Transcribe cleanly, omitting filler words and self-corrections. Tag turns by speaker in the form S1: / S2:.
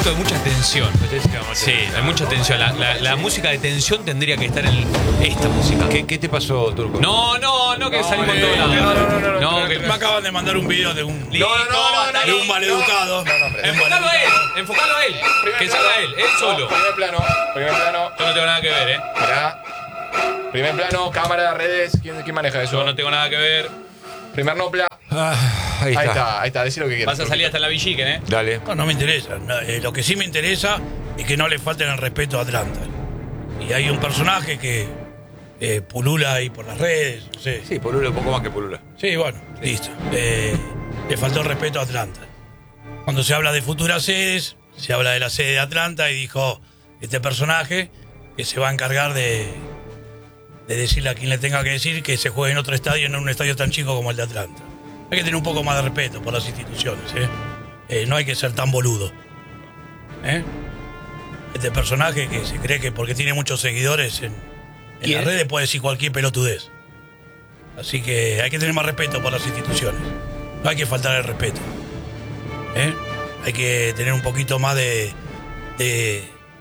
S1: momento de mucha tensión. Sí, hay mucha tensión. La música de tensión tendría que estar en esta música.
S2: ¿Qué te pasó, Turco?
S1: No, que salimos todos lados.
S3: No, que me acaban de mandar un video de un maleducado.
S1: Enfocalo a él. Que salga él solo.
S2: Primer plano.
S1: Yo no tengo nada que ver,
S2: Mirá. Primer plano, cámara, redes. ¿Quién maneja eso?
S1: Yo no tengo nada que ver.
S2: Primer nopla.
S3: Ahí
S2: Ahí está, decí lo que quieras.
S1: Vas a salir hasta la Villiquen,
S2: Dale.
S3: No me interesa. Lo que sí me interesa es que no le falten el respeto a Atlanta. Y hay un personaje que pulula ahí por las redes, no sé.
S2: Sí, Polula, un poco más que Polula.
S3: Sí, bueno, listo. Le faltó el respeto a Atlanta. Cuando se habla de futuras sedes, se habla de la sede de Atlanta y dijo este personaje que se va a encargar de decirle a quien le tenga que decir que se juegue en otro estadio, no en un estadio tan chico como el de Atlanta. Hay que tener un poco más de respeto por las instituciones, no hay que ser tan boludo. Este personaje que se cree que porque tiene muchos seguidores en las redes puede decir cualquier pelotudez. Así que hay que tener más respeto por las instituciones. No hay que faltar el respeto. Hay que tener un poquito más de